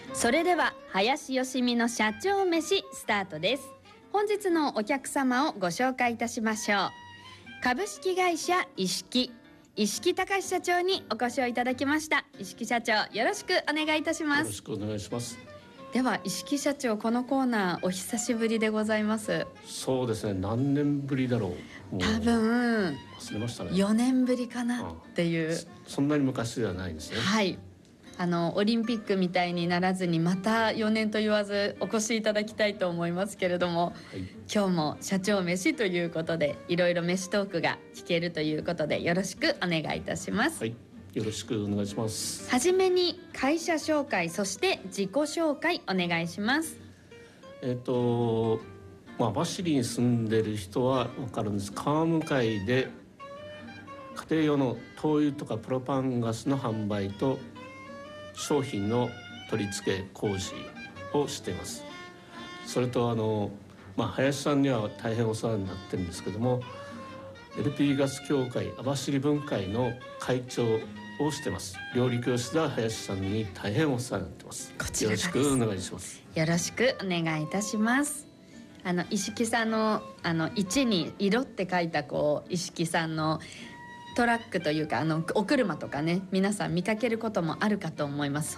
それでは林芳美の社長飯スタートです。本日のお客様をご紹介いたしましょう。株式会社石木隆社長にお越しをいただきました。石木社長、よろしくお願いいたします。 よろしくお願いします。 では石木社長、このコーナーお久しぶりでございます。 そうですね、何年ぶりだろう。 多分忘れましたね。 4年ぶりかなっていう。 そんなに昔ではないんですね。 はい、オリンピックみたいにならずにまた4年と言わずお越しいただきたいと思いますけれども、はい、今日も社長飯ということでいろいろ飯トークが聞けるということでよろしくお願いいたします。 はい、よろしくお願いします。 はじめに会社紹介、そして自己紹介お願いします。 網走に住んでる人は分かるんです。川向かいで家庭用の灯油とかプロパンガスの販売と商品の取り付け工事をしています。それと林さんには大変お世話になってるんですけども、 LP ガス協会網走分会の会長をしてます。料理教室では林さんに大変お世話になってます。よろしくお願いします。 よろしくお願いいたします。石木さんの1に色って書いた石木さんのトラックというかお車とかね、皆さん見かけることもあるかと思います。